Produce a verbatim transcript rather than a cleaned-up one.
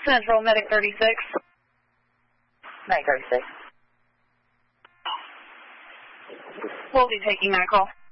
Central, Medic thirty-six. Medic thirty-six. We'll be taking that call.